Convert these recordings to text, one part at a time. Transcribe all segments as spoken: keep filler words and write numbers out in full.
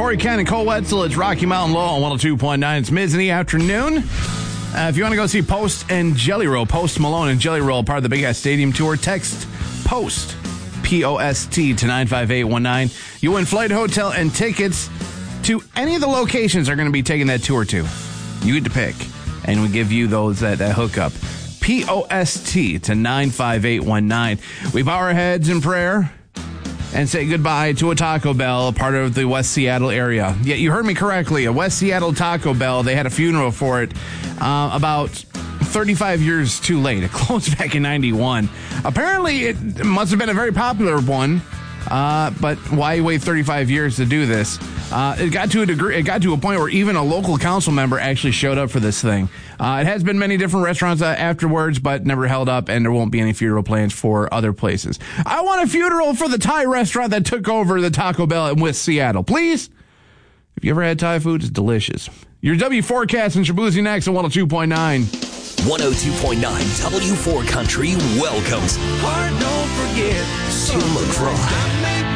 Corey, Ken, and Cole Wetzel. It's Rocky Mountain Low on one oh two point nine. It's mid in the afternoon. Uh, if you want to go see Post and Jelly Roll, Post Malone and Jelly Roll, part of the Big Ass Stadium Tour, text POST, P O S T, to nine five eight one nine. You win flight, hotel, and tickets to any of the locations they're going to be taking that tour to. You get to pick, and we give you those that, that hookup. P O S T to nine five eight one nine. We bow our heads in prayer and say goodbye to a Taco Bell, a part of the West Seattle area. Yeah, you heard me correctly. A West Seattle Taco Bell. They had a funeral for it uh, about thirty-five years too late. It closed back in ninety-one. Apparently, it must have been a very popular one, uh, but why wait thirty-five years to do this? Uh, it got to a degree. It got to a point where even a local council member actually showed up for this thing. Uh, it has been many different restaurants uh, afterwards, but never held up, and there won't be any funeral plans for other places. I want a funeral for the Thai restaurant that took over the Taco Bell in West Seattle, please. If you ever had Thai food, it's delicious. Your W forecast in Shabuzi next on one oh two point nine. one oh two point nine W four Country welcomes Heart, don't forget Tim McGraw.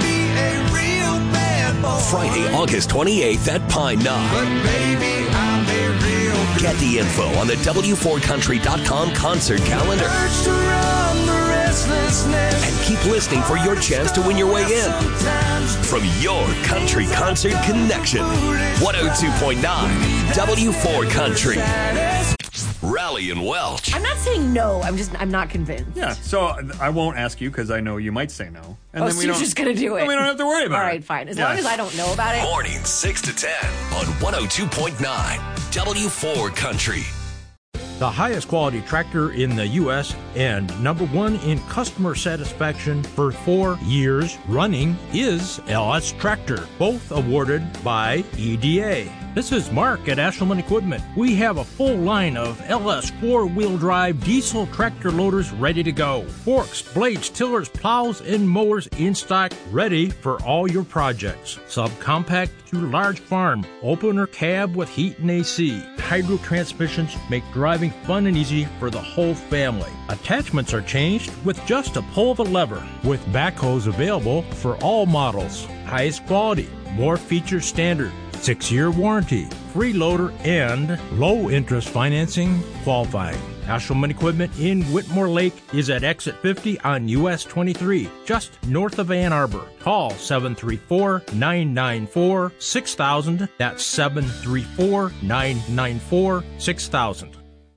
Friday, August twenty-eighth at Pine Knob. But baby, I'm a real Get the info on the W four country dot com concert calendar. urge to run the restlessness. And keep listening for your chance to win your way in. From your country concert connection. one oh two point nine W four Country. Raleigh and Welch. I'm not saying no. I'm just, I'm not convinced. Yeah, so I won't ask you because I know you might say no. And oh, then so we you're don't, just going to do it. Then we don't have to worry about All it. right, fine. As Yeah. long as I don't know about it. Morning six to ten on one oh two point nine W four Country. The highest quality tractor in the U S and number one in customer satisfaction for four years running is L S Tractor, both awarded by E D A. This is Mark at Ashelman Equipment. We have a full line of L S four-wheel drive diesel tractor loaders ready to go. Forks, blades, tillers, plows, and mowers in stock, ready for all your projects. Subcompact to large farm, opener cab with heat and A C. Hydro transmissions make driving fun and easy for the whole family. Attachments are changed with just a pull of a lever, with backhoes available for all models. Highest quality, more features standard. Six-year warranty, free loader, and low-interest financing qualifying. Ashelman Equipment in Whitmore Lake is at exit fifty on U S twenty-three, just north of Ann Arbor. Call seven three four, nine nine four, six thousand. That's seven three four, nine nine four, six thousand.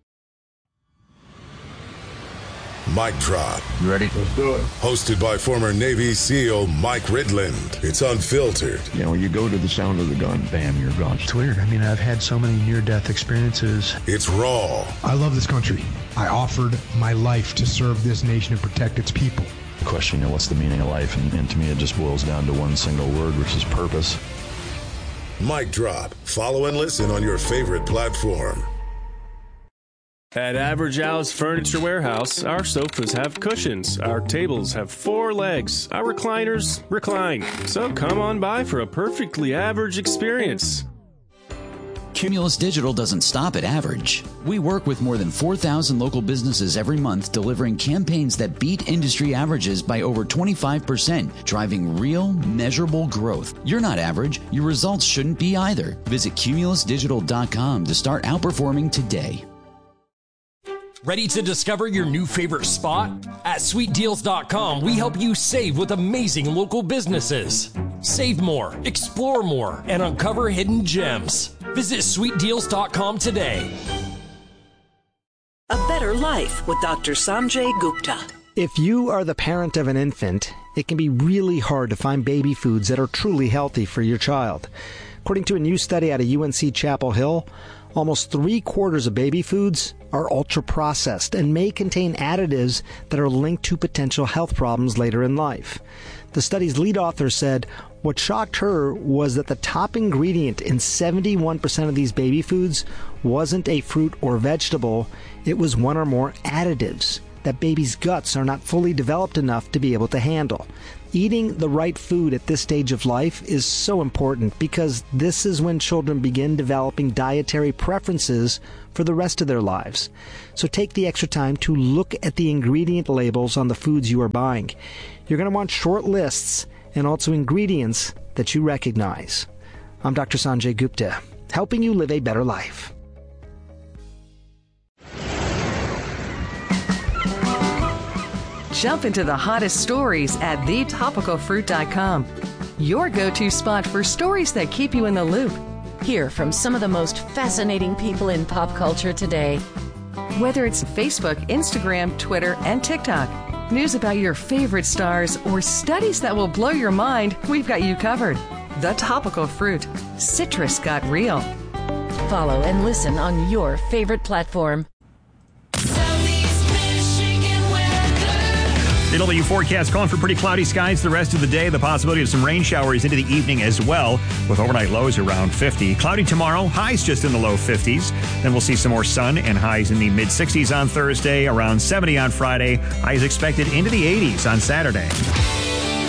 Mic Drop. You ready? Let's do it. Hosted by former Navy SEAL Mike Ridland. It's unfiltered. You know, you go to the sound of the gun, bam, you're gone. It's weird. I mean, I've had so many near-death experiences. It's raw. I love this country. I offered my life to serve this nation and protect its people. The question, you know, what's the meaning of life? And, and to me, it just boils down to one single word, which is purpose. Mic Drop. Follow and listen on your favorite platform. At Average Al's Furniture Warehouse, our sofas have cushions, our tables have four legs, our recliners recline. So come on by for a perfectly average experience. Cumulus Digital doesn't stop at average. We work with more than four thousand local businesses every month, delivering campaigns that beat industry averages by over twenty-five percent, driving real, measurable growth. You're not average. Your results shouldn't be either. Visit cumulus digital dot com to start outperforming today. Ready to discover your new favorite spot? At sweet deals dot com, we help you save with amazing local businesses. Save more, explore more, and uncover hidden gems. Visit sweet deals dot com today. A better life with Doctor Sanjay Gupta. If you are the parent of an infant, it can be really hard to find baby foods that are truly healthy for your child. According to a new study out of U N C Chapel Hill, almost three quarters of baby foods are ultra-processed and may contain additives that are linked to potential health problems later in life. The study's lead author said what shocked her was that the top ingredient in seventy-one percent of these baby foods wasn't a fruit or vegetable, it was one or more additives that babies' guts are not fully developed enough to be able to handle. Eating the right food at this stage of life is so important because this is when children begin developing dietary preferences for the rest of their lives. So take the extra time to look at the ingredient labels on the foods you are buying. You're going to want short lists and also ingredients that you recognize. I'm Doctor Sanjay Gupta, helping you live a better life. Jump into the hottest stories at the topical fruit dot com. Your go-to spot for stories that keep you in the loop. Hear from some of the most fascinating people in pop culture today. Whether it's Facebook, Instagram, Twitter, and TikTok, news about your favorite stars, or studies that will blow your mind, we've got you covered. The Topical Fruit. Citrus got real. Follow and listen on your favorite platform. The W forecast calling for pretty cloudy skies the rest of the day. The possibility of some rain showers into the evening as well, with overnight lows around fifty. Cloudy tomorrow, highs just in the low fifties. Then we'll see some more sun and highs in the mid-sixties on Thursday, around seventy on Friday. Highs expected into the eighties on Saturday.